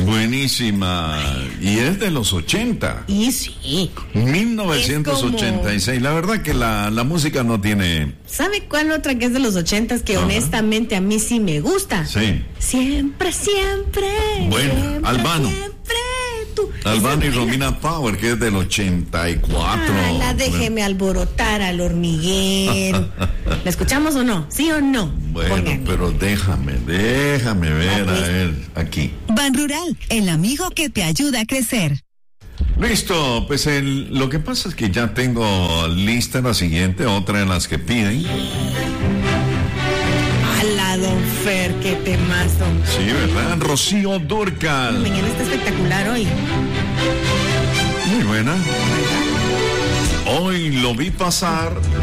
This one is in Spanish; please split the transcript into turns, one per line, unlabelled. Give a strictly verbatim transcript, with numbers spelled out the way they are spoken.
Buenísima. Y es de los ochenta.
Y sí.
mil novecientos ochenta y seis. Como... La verdad que la, la música no tiene...
¿Sabe cuál otra que es de los ochentas que
Ajá.
honestamente a mí sí me gusta?
Sí.
Siempre, siempre.
Bueno,
siempre,
Albano.
Siempre tú.
Albano y Romina Power, que es del ochenta y cuatro.
Ah, la déjeme alborotar al hormiguero. ¿La escuchamos o no? ¿Sí o no?
Bueno, Pongan. Pero déjame, déjame ver a él aquí.
Ban Rural, el amigo que te ayuda a crecer.
Listo, pues el, lo que pasa es que ya tengo lista la siguiente, otra de las que piden.
¡Hala, don Fer, qué temazo!
Sí, ¿verdad? Rocío Dúrcal.
Mañana está espectacular hoy.
Muy buena. Hoy lo vi pasar